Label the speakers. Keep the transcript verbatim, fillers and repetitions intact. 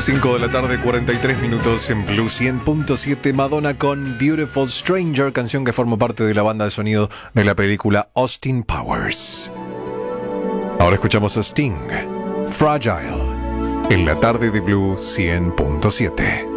Speaker 1: cinco de la tarde, cuarenta y tres minutos en Blue cien punto siete. Madonna con Beautiful Stranger, canción que forma parte de la banda de sonido de la película Austin Powers. Ahora escuchamos a Sting, Fragile, en la tarde de Blue cien punto siete.